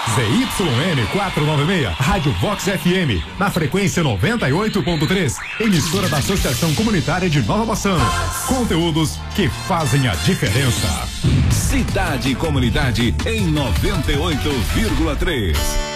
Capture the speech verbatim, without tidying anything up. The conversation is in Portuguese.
Z Y N quatrocentos e noventa e seis, Rádio Vox F M, na frequência noventa e oito ponto três, emissora da Associação Comunitária de Nova Bassano. Conteúdos que fazem a diferença. Cidade e Comunidade em noventa e oito vírgula três.